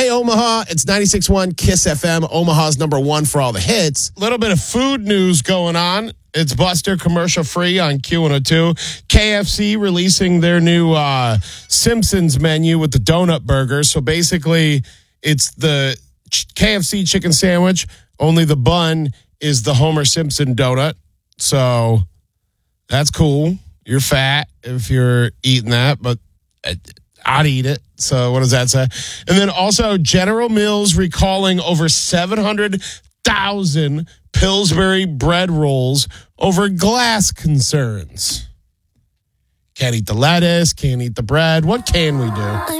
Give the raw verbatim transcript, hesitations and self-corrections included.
Hey, Omaha, it's ninety-six point one KISS F M, Omaha's number one for all the hits. A little bit of food news going on. It's Buster commercial free on Q one oh two. K F C releasing their new uh, Simpsons menu with the donut burger. So basically, it's the K F C chicken sandwich, only the bun is the Homer Simpson donut. So that's cool. You're fat if you're eating that, but I'd eat it. So what does that say? And then also General Mills recalling over seven hundred thousand Pillsbury bread rolls over glass concerns. Can't eat the lettuce, can't eat the bread. What can we do?